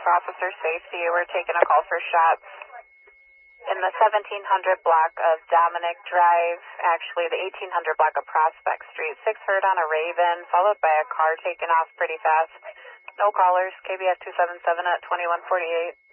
for officer safety. We're taking a call for shots in the 1700 block of Dominic Drive, actually the 1800 block of Prospect Street. 6 heard on a Raven, followed by a car taking off pretty fast. No callers, KBS 277 at 2148.